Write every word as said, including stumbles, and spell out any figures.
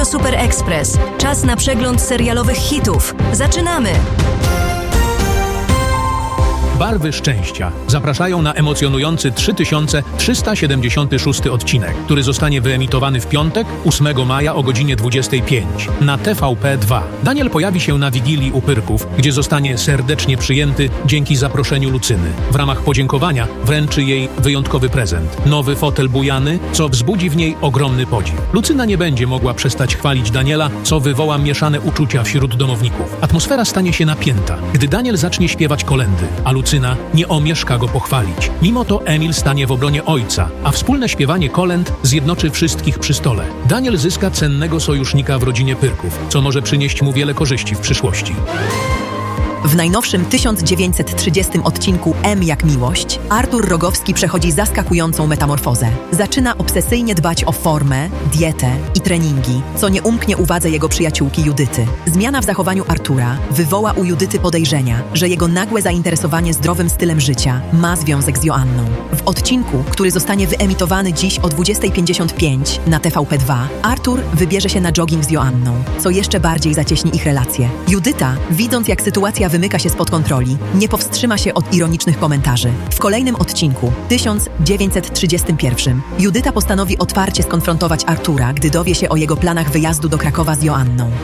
Radio Super Express. Czas na przegląd serialowych hitów. Zaczynamy! Barwy szczęścia zapraszają na emocjonujący trzy tysiące trzysta siedemdziesiąty szósty odcinek, który zostanie wyemitowany w piątek, ósmego maja o godzinie dwudziestej piątej na T V P dwa. Daniel pojawi się na Wigilii u Pyrków, gdzie zostanie serdecznie przyjęty dzięki zaproszeniu Lucyny. W ramach podziękowania wręczy jej wyjątkowy prezent. Nowy fotel bujany, co wzbudzi w niej ogromny podziw. Lucyna nie będzie mogła przestać chwalić Daniela, co wywoła mieszane uczucia wśród domowników. Atmosfera stanie się napięta, gdy Daniel zacznie śpiewać kolędy, a Lucyna nie omieszka go pochwalić. Mimo to Emil stanie w obronie ojca, a wspólne śpiewanie kolęd zjednoczy wszystkich przy stole. Daniel zyska cennego sojusznika w rodzinie Pyrków, co może przynieść mu wiele korzyści w przyszłości. W najnowszym tysiąc dziewięćset trzydziestym odcinku M jak miłość Artur Rogowski przechodzi zaskakującą metamorfozę. Zaczyna obsesyjnie dbać o formę, dietę i treningi, co nie umknie uwadze jego przyjaciółki Judyty. Zmiana w zachowaniu Artura wywoła u Judyty podejrzenia, że jego nagłe zainteresowanie zdrowym stylem życia ma związek z Joanną. W odcinku, który zostanie wyemitowany dziś o dwudziestej pięćdziesiąt pięć na T V P dwa, Artur wybierze się na jogging z Joanną, co jeszcze bardziej zacieśni ich relacje. Judyta, widząc jak sytuacja wymyka się spod kontroli, nie powstrzyma się od ironicznych komentarzy. W kolejnym odcinku, tysiąc dziewięćset trzydziestym pierwszym, Judyta postanowi otwarcie skonfrontować Artura, gdy dowie się o jego planach wyjazdu do Krakowa z Joanną.